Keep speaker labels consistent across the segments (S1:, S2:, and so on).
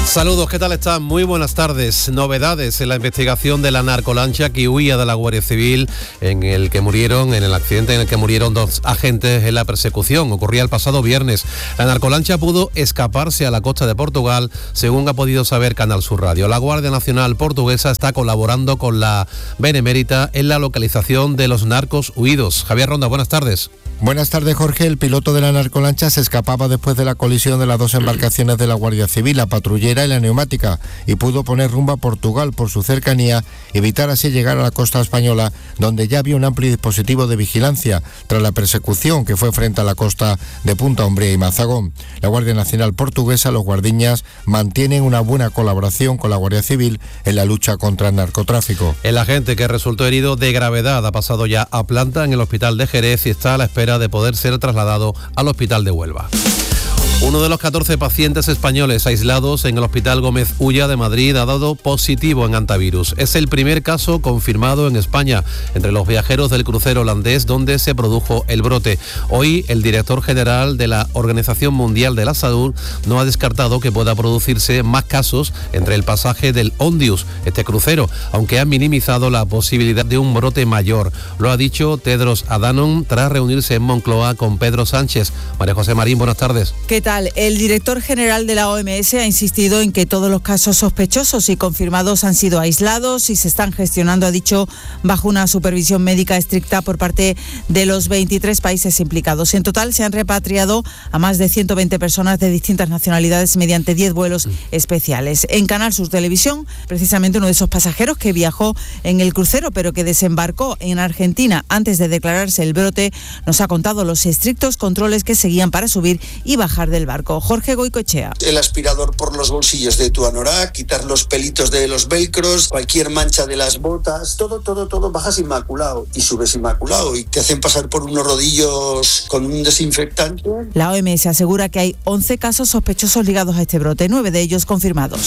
S1: Saludos, ¿qué tal están? Muy buenas tardes. Novedades en la investigación de la narcolancha que huía de la Guardia Civil en el accidente en el que murieron 2 agentes en la persecución. Ocurría el pasado viernes. La narcolancha pudo escaparse a la costa de Portugal, según ha podido saber Canal Sur Radio. La Guardia Nacional portuguesa está colaborando con la Benemérita en la localización de los narcos huidos. Javier Ronda, buenas tardes.
S2: Buenas tardes, Jorge. El piloto de la narcolancha se escapaba después de la colisión de las 2 embarcaciones de la Guardia Civil, la patrullera y la neumática, y pudo poner rumbo a Portugal por su cercanía, evitar así llegar a la costa española, donde ya había un amplio dispositivo de vigilancia tras la persecución que fue frente a la costa de Punta Umbría y Mazagón. La Guardia Nacional portuguesa, los guardiñas, mantienen una buena colaboración con la Guardia Civil en la lucha contra el narcotráfico.
S1: El agente que resultó herido de gravedad ha pasado ya a planta en el hospital de Jerez y está a la espera de poder ser trasladado al hospital de Huelva. Uno de los 14 pacientes españoles aislados en el Hospital Gómez Ulla de Madrid ha dado positivo en hantavirus. Es el primer caso confirmado en España entre los viajeros del crucero holandés donde se produjo el brote. Hoy el director general de la Organización Mundial de la Salud no ha descartado que pueda producirse más casos entre el pasaje del Ondius, este crucero, aunque ha minimizado la posibilidad de un brote mayor. Lo ha dicho Tedros Adhanom tras reunirse en Moncloa con Pedro Sánchez. María José Marín, buenas tardes.
S3: ¿Qué tal? El director general de la OMS ha insistido en que todos los casos sospechosos y confirmados han sido aislados y se están gestionando, ha dicho, bajo una supervisión médica estricta por parte de los 23 países implicados. En total se han repatriado a más de 120 personas de distintas nacionalidades mediante 10 vuelos especiales. En Canal Sur Televisión, precisamente uno de esos pasajeros que viajó en el crucero pero que desembarcó en Argentina antes de declararse el brote, nos ha contado los estrictos controles que seguían para subir y bajar del barco. Jorge Goicoechea.
S4: El aspirador por los bolsillos de tu anorak, quitar los pelitos de los velcros, cualquier mancha de las botas, todo, bajas inmaculado y subes inmaculado y te hacen pasar por unos rodillos con un desinfectante.
S3: La OMS asegura que hay 11 casos sospechosos ligados a este brote, 9 de ellos confirmados.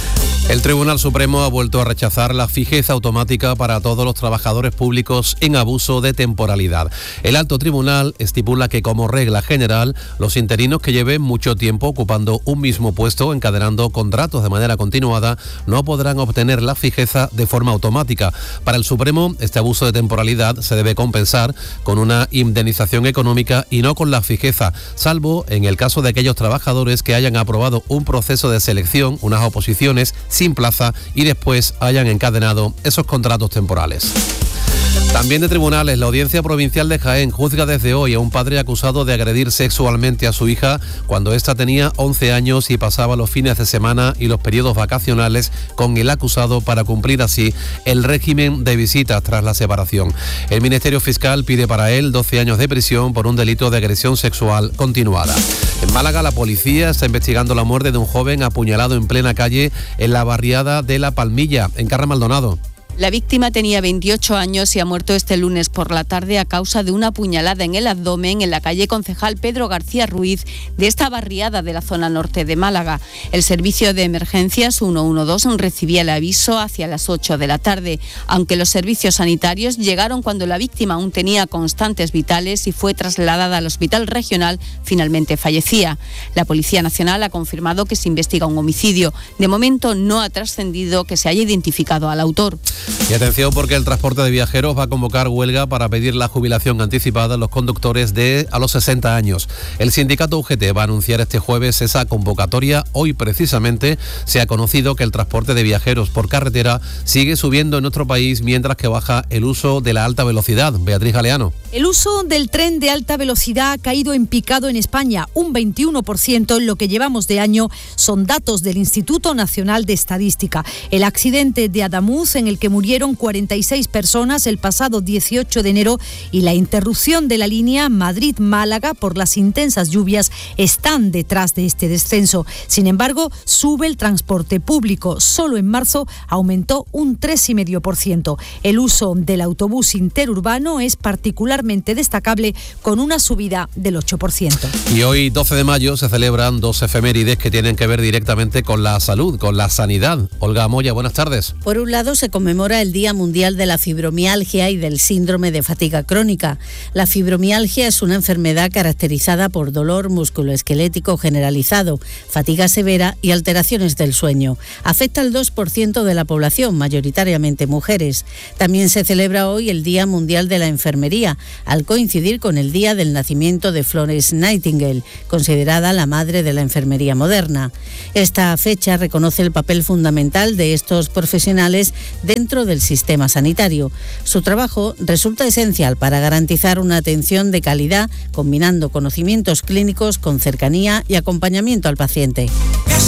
S1: El Tribunal Supremo ha vuelto a rechazar la fijeza automática para todos los trabajadores públicos en abuso de temporalidad. El alto tribunal estipula que, como regla general, los interinos que lleven mucho tiempo ocupando un mismo puesto, encadenando contratos de manera continuada, no podrán obtener la fijeza de forma automática. Para el Supremo, este abuso de temporalidad se debe compensar con una indemnización económica y no con la fijeza, salvo en el caso de aquellos trabajadores que hayan aprobado un proceso de selección, unas oposiciones sin plaza y después hayan encadenado esos contratos temporales. También de tribunales, la Audiencia Provincial de Jaén juzga desde hoy a un padre acusado de agredir sexualmente a su hija cuando ésta tenía 11 años y pasaba los fines de semana y los periodos vacacionales con el acusado para cumplir así el régimen de visitas tras la separación. El Ministerio Fiscal pide para él 12 años de prisión por un delito de agresión sexual continuada. En Málaga, la policía está investigando la muerte de un joven apuñalado en plena calle en la barriada de La Palmilla, en Carra Maldonado.
S5: La víctima tenía 28 años y ha muerto este lunes por la tarde a causa de una puñalada en el abdomen en la calle Concejal Pedro García Ruiz de esta barriada de la zona norte de Málaga. El servicio de emergencias 112 recibía el aviso hacia las 8 de la tarde, aunque los servicios sanitarios llegaron cuando la víctima aún tenía constantes vitales y fue trasladada al hospital regional, finalmente fallecía. La Policía Nacional ha confirmado que se investiga un homicidio. De momento no ha trascendido que se haya identificado al autor.
S1: Y atención, porque el transporte de viajeros va a convocar huelga para pedir la jubilación anticipada a los conductores a los 60 años. El sindicato UGT va a anunciar este jueves esa convocatoria. Hoy precisamente se ha conocido que el transporte de viajeros por carretera sigue subiendo en nuestro país mientras que baja el uso de la alta velocidad. Beatriz Galeano.
S6: El uso del tren de alta velocidad ha caído en picado en España, un 21% en lo que llevamos de año, son datos del Instituto Nacional de Estadística. El accidente de Adamuz, en el que murieron 46 personas el pasado 18 de enero, y la interrupción de la línea Madrid-Málaga por las intensas lluvias están detrás de este descenso. Sin embargo, sube el transporte público. Solo en marzo aumentó un 3,5%. El uso del autobús interurbano es particularmente destacable, con una subida del 8%.
S1: Y hoy, 12 de mayo, se celebran 2 efemérides que tienen que ver directamente con la salud, con la sanidad. Olga Moya, buenas tardes.
S7: Por un lado, se conmemora conmemora el Día Mundial de la Fibromialgia y del Síndrome de Fatiga Crónica. La fibromialgia es una enfermedad caracterizada por dolor musculoesquelético generalizado, fatiga severa y alteraciones del sueño. Afecta al 2% de la población, mayoritariamente mujeres. También se celebra hoy el Día Mundial de la Enfermería, al coincidir con el día del nacimiento de Florence Nightingale, considerada la madre de la enfermería moderna. Esta fecha reconoce el papel fundamental de estos profesionales dentro del sistema sanitario. Su trabajo resulta esencial para garantizar una atención de calidad, combinando conocimientos clínicos con cercanía y acompañamiento al paciente.